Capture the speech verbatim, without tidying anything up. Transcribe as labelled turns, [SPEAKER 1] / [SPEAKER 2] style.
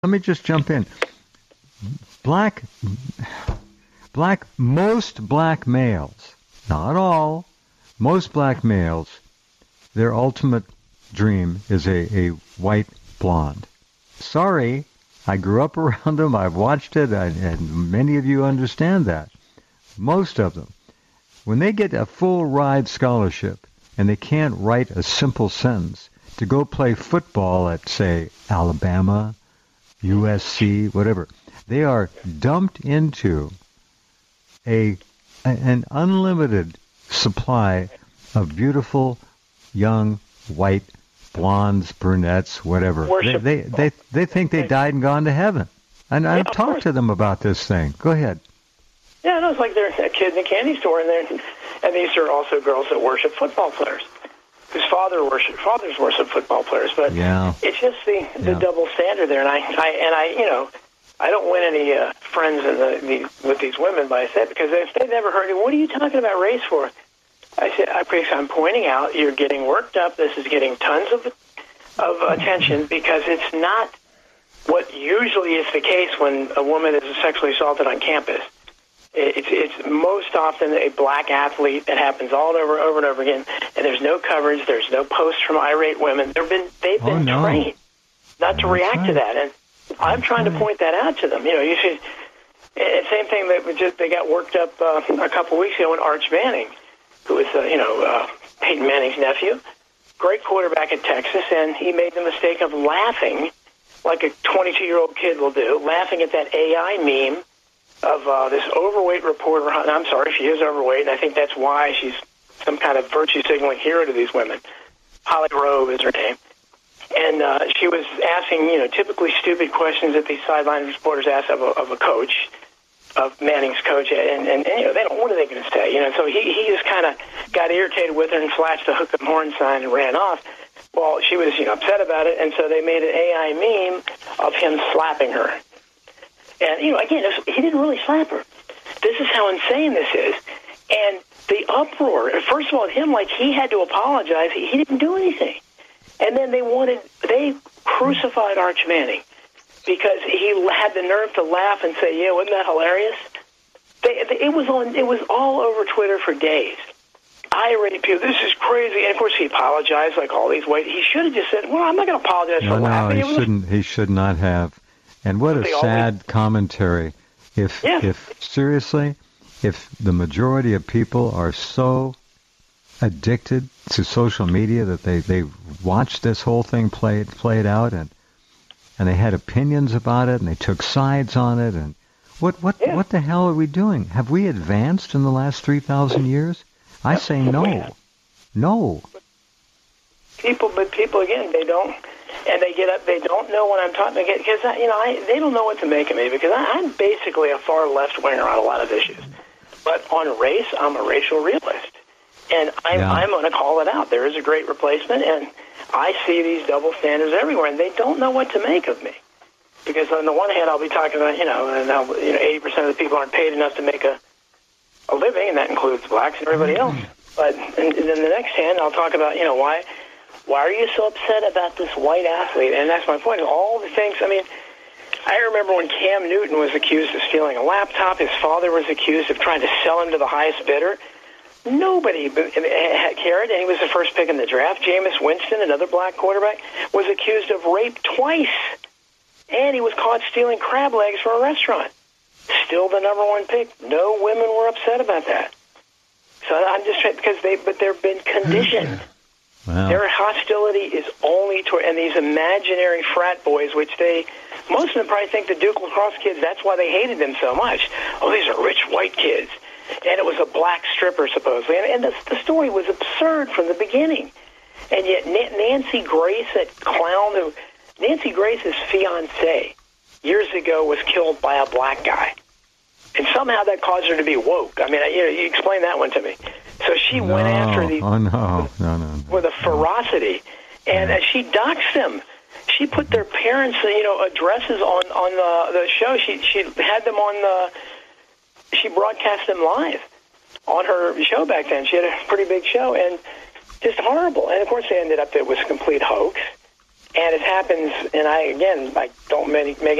[SPEAKER 1] let me just jump in. Black, black, most black males, not all, most black males, their ultimate dream is a, a white blonde. Sorry, I grew up around them. I've watched it, I, and many of you understand that. Most of them, when they get a full ride scholarship and they can't write a simple sentence to go play football at, say, Alabama, U S C, whatever, they are dumped into a an unlimited supply of beautiful, young, white, blondes, brunettes, whatever. They, they they they think they died and gone to heaven. And I've yeah, talked to them about this thing. Go ahead.
[SPEAKER 2] Yeah, no, it's like they're a kid in a candy store, and they're, and these are also girls that worship football players, whose father worship fathers worship football players. But
[SPEAKER 1] yeah.
[SPEAKER 2] it's just the, the yeah. double standard there, and I, I and I, you know, I don't win any uh, friends in the, the, with these women by that, because if they've never heard it, what are you talking about race for? I said, I, I'm pointing out you're getting worked up. This is getting tons of of attention because it's not what usually is the case when a woman is sexually assaulted on campus. It's, it's most often a black athlete that happens all over, over and over again, and there's no coverage. There's no posts from irate women. They've been they've been
[SPEAKER 1] oh, no.
[SPEAKER 2] trained not to
[SPEAKER 1] That's
[SPEAKER 2] react
[SPEAKER 1] right.
[SPEAKER 2] to that, and I'm
[SPEAKER 1] That's
[SPEAKER 2] trying
[SPEAKER 1] right.
[SPEAKER 2] to point that out to them. You know, you should. And same thing that we just they got worked up uh, a couple weeks ago when Arch Manning, who was uh, you know uh, Peyton Manning's nephew, great quarterback at Texas, and he made the mistake of laughing like a twenty-two-year-old kid will do, laughing at that A I meme of uh, this overweight reporter. I'm sorry, she is overweight, and I think that's why she's some kind of virtue signaling hero to these women. Holly Rowe is her name. And uh, she was asking, you know, typically stupid questions that these sideline reporters ask of a, of a coach, of Manning's coach, and, and, and you know, they don't, what are they going to say? You know, so he, he just kind of got irritated with her and flashed the hook 'em horn sign and ran off. Well, she was, you know, upset about it, and so they made an A I meme of him slapping her. And, you know, again, he didn't really slap her. This is how insane this is. And the uproar, first of all, him, like, he had to apologize. He, he didn't do anything. And then they wanted, they crucified Arch Manning because he had the nerve to laugh and say, yeah, wasn't that hilarious? They, they, it was on, it was all over Twitter for days. Irate people, this is crazy. And, of course, he apologized like all these white. He should have just said, well, I'm not going to apologize
[SPEAKER 1] no,
[SPEAKER 2] for laughing.
[SPEAKER 1] No, he shouldn't. He should not have. And what a sad always... commentary. If,
[SPEAKER 2] yeah.
[SPEAKER 1] if seriously, if the majority of people are so addicted to social media that they, they watched this whole thing played played out and and they had opinions about it and they took sides on it, and what what
[SPEAKER 2] yeah.
[SPEAKER 1] what the hell are we doing? Have we advanced in the last three thousand years? I say no. No.
[SPEAKER 2] People, but people, again, they don't, and they get up, they don't know what I'm talking about, because, you know, I, they don't know what to make of me, because I, I'm basically a far left-winger on a lot of issues. But on race, I'm a racial realist. And I'm,
[SPEAKER 1] yeah.
[SPEAKER 2] I'm going to call it out. There is a great replacement, and I see these double standards everywhere, and they don't know what to make of me. Because on the one hand, I'll be talking about, you know, and I'll, you know, eighty percent of the people aren't paid enough to make a, a living, and that includes blacks and everybody else. But and, and then the next hand, I'll talk about, you know, why why are you so upset about this white athlete? And that's my point. All the things, I mean, I remember when Cam Newton was accused of stealing a laptop. His father was accused of trying to sell him to the highest bidder. Nobody cared, and he was the first pick in the draft. Jameis Winston, another black quarterback, was accused of rape twice, and he was caught stealing crab legs from a restaurant. Still the number one pick. No women were upset about that. So I'm just trying, because they, but they've been conditioned.
[SPEAKER 1] Wow.
[SPEAKER 2] Their hostility is only toward, and these imaginary frat boys, which they, most of them probably think the Duke lacrosse kids, that's why they hated them so much. Oh, these are rich white kids. And it was a black stripper, supposedly. And, and the, the story was absurd from the beginning. And yet Nancy Grace, that clown, who, Nancy Grace's fiancé, years ago was killed by a black guy. And somehow that caused her to be woke. I mean, you know, you explain that one to me. So she
[SPEAKER 1] no.
[SPEAKER 2] went after these
[SPEAKER 1] oh, no. No, no, no.
[SPEAKER 2] with a ferocity. And
[SPEAKER 1] yeah.
[SPEAKER 2] uh, she doxed them. She put their parents' you know, addresses on, on the, the show. She, she had them on the... She broadcast them live on her show back then. She had a pretty big show, and just horrible. And, of course, they ended up, it was a complete hoax. And it happens, and I, again, I don't make, make